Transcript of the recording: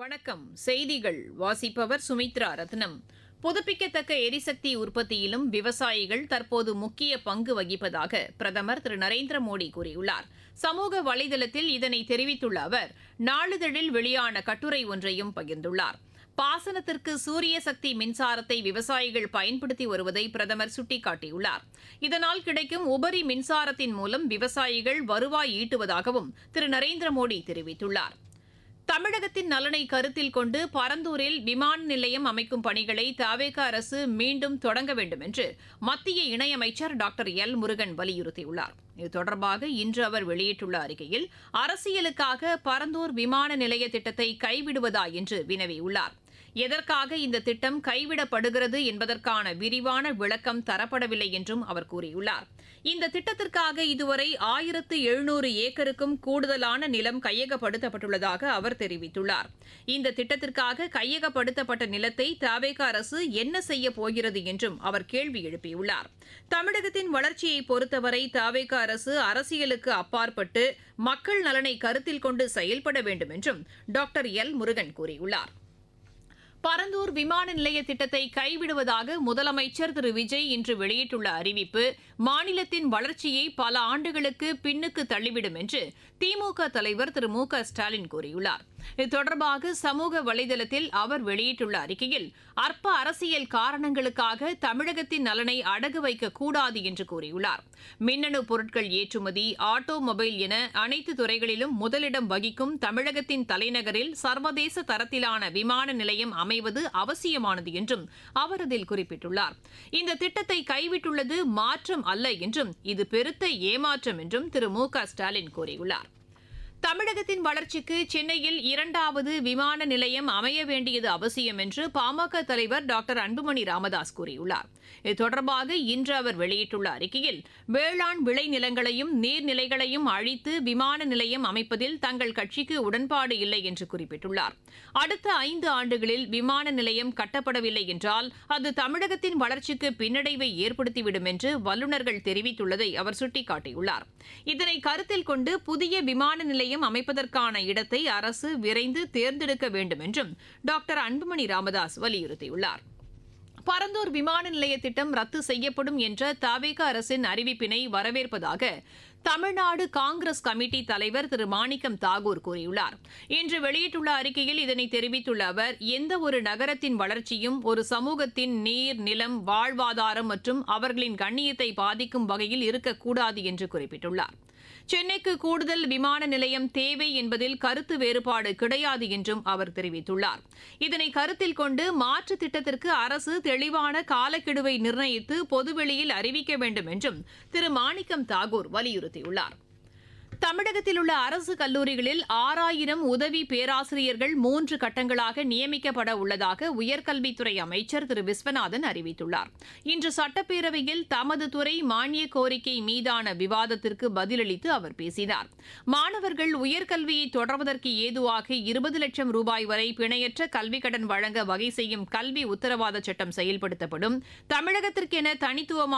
வணக்கம். செய்திகள் வாசிப்பவர் சுமித்ரா ரத்னம். புதுப்பிக்கத்தக்க எரிசக்தி உற்பத்தியிலும் விவசாயிகள் தற்போது முக்கிய பங்கு வகிப்பதாக பிரதமர் திரு நரேந்திர மோடி கூறியுள்ளார். சமூக வலைதளத்தில் இதனை தெரிவித்துள்ள அவர் நாளிதழில் வெளியான கட்டுரை ஒன்றையும் பகிர்ந்துள்ளார். பாசனத்திற்கு சூரிய சக்தி மின்சாரத்தை விவசாயிகள் பயன்படுத்தி வருவதை பிரதமர் சுட்டிக்காட்டியுள்ளார். இதனால் கிடைக்கும் உபரி மின்சாரத்தின் மூலம் விவசாயிகள் வருவாய் ஈட்டுவதாகவும் திரு நரேந்திர மோடி தெரிவித்துள்ளார். தமிழகத்தின் நலனை கருத்தில் கொண்டு பரந்தூரில் விமான நிலையம் அமைக்கும் பணிகளை தவேக அரசு மீண்டும் தொடங்க வேண்டும் என்று மத்திய இணையமைச்சர் டாக்டர் எல் முருகன் வலியுறுத்தியுள்ளார். இது தொடர்பாக இன்று அவர் வெளியிட்டுள்ள அறிக்கையில் அரசியலுக்காக பரந்தூர் விமான நிலைய திட்டத்தை கைவிடுவதா என்று வினவியுள்ளார். எதற்காக இந்த திட்டம் கைவிடப்படுகிறது என்பதற்கான விரிவான விளக்கம் தரப்படவில்லை என்றும் அவர் கூறியுள்ளார். இந்த திட்டத்திற்காக இதுவரை 1700 ஏக்கருக்கும் கூடுதலான நிலம் கையகப்படுத்தப்பட்டுள்ளதாக அவர் தெரிவித்துள்ளார். இந்த திட்டத்திற்காக கையகப்படுத்தப்பட்ட நிலத்தை தவேக அரசு என்ன செய்ய போகிறது என்றும் அவர் கேள்வி எழுப்பியுள்ளார். தமிழகத்தின் வளர்ச்சியை பொறுத்தவரை தவேக அரசு அரசியலுக்கு அப்பாற்பட்டு மக்கள் நலனை கருத்தில் கொண்டு செயல்பட வேண்டும் என்றும் டாக்டர் எல் முருகன் கூறியுள்ளார். பரந்தூர் விமான நிலைய திட்டத்தை கைவிடுவதாக முதலமைச்சர் திரு விஜய் இன்று வெளியிட்டுள்ள அறிவிப்பு மாநிலத்தின் வளர்ச்சியை பல ஆண்டுகளுக்கு பின்னுக்கு தள்ளிவிடும் என்று திமுக தலைவர் திரு மு க ஸ்டாலின் கூறியுள்ளார். இது தொடர்பாக சமூக வலைதளத்தில் அவர் வெளியிட்டுள்ள அறிக்கையில் அற்ப அரசியல் காரணங்களுக்காக தமிழகத்தின் நலனை அடகு வைக்கக்கூடாது என்று கூறியுள்ளார். மின்னணு பொருட்கள் ஏற்றுமதி, ஆட்டோமொபைல் என அனைத்து துறைகளிலும் முதலிடம் வகிக்கும் தமிழகத்தின் தலைநகரில் சர்வதேச தரத்திலான விமான நிலையம் அமைவது அவசியமானது என்றும் அவர் அதில் குறிப்பிட்டுள்ளார். இந்த திட்டத்தை கைவிட்டுள்ளது மாற்றம் அல்ல என்றும் இது பெருத்த ஏமாற்றம் என்றும் திரு மு க ஸ்டாலின் கூறியுள்ளார். தமிழகத்தின் வளர்ச்சிக்கு சென்னையில் 2வது விமான நிலையம் அமைய வேண்டியது அவசியம் என்று பாமக தலைவர் டாக்டர் அன்புமணி ராமதாஸ் கூறியுள்ளார். இது தொடர்பாக இன்று அவர் வெளியிட்டுள்ள அறிக்கையில் வேளாண் விளைநிலங்களையும் நீர்நிலைகளையும் அழித்து விமான நிலையம் அமைப்பதில் தங்கள் கட்சிக்கு உடன்பாடு இல்லை என்று குறிப்பிட்டுள்ளார். அடுத்த 5 ஆண்டுகளில் விமான நிலையம் கட்டப்படவில்லை என்றால் அது தமிழகத்தின் வளர்ச்சிக்கு பின்னடைவை ஏற்படுத்திவிடும் என்று வல்லுநர்கள் தெரிவித்துள்ளதை அவர் சுட்டிக்காட்டியுள்ளார். இதனை கருத்தில் கொண்டு புதிய விமான நிலையம் அமைப்பதற்கான இடத்தை அரசு விரைந்து தேர்ந்தெடுக்க வேண்டும் என்றும் டாக்டர் அன்புமணி ராமதாஸ் வலியுறுத்தியுள்ளார். பரந்தூர் விமான நிலைய திட்டம் ரத்து செய்யப்படும் என்ற தவேக அரசின் அறிவிப்பினை வரவேற்பதாக தமிழ்நாடு காங்கிரஸ் கமிட்டி தலைவர் திரு மாணிக்கம் தாகூர் கூறியுள்ளார். இன்று வெளியிட்டுள்ள அறிக்கையில் இதனை தெரிவித்துள்ள அவர் எந்தவொரு நகரத்தின் வளர்ச்சியும் ஒரு சமூகத்தின் நீர், நிலம், வாழ்வாதாரம் மற்றும் அவர்களின் கண்ணியத்தை பாதிக்கும் வகையில் இருக்கக்கூடாது என்று குறிப்பிட்டுள்ளார். சென்னைக்கு கூடுதல் விமான நிலையம் தேவை என்பதில் கருத்து வேறுபாடு கிடையாது என்றும் அவர் தெரிவித்துள்ளார். இதனை கருத்தில் கொண்டு மாற்று திட்டத்திற்கு அரசு தெளிவான காலக்கெடுவை நிர்ணயித்து பொதுவெளியில் அறிவிக்க வேண்டும் என்றும் திரு மாணிக்கம் தாகூர் வலியுறுத்தியுள்ளார். தமிழகத்தில் உள்ள அரசு கல்லூரிகளில் 6000 உதவி பேராசிரியர்கள் 3 கட்டங்களாக நியமிக்கப்பட உள்ளதாக உயர்கல்வித்துறை அமைச்சர் திரு விஸ்வநாதன் அறிவித்துள்ளார். இன்று சட்டப்பேரவையில் தமது துறை மானிய கோரிக்கை மீதான விவாதத்திற்கு பதிலளித்து அவர் பேசினார். மாணவர்கள் உயர்கல்வியை தொடர்வதற்கு ஏதுவாக 20 லட்சம் ரூபாய் வரை பிணையற்ற கல்விக் கடன் வழங்க வகை செய்யும் கல்வி உத்தரவாத சட்டம் செயல்படுத்தப்படும். தமிழகத்திற்கென தனித்துவமான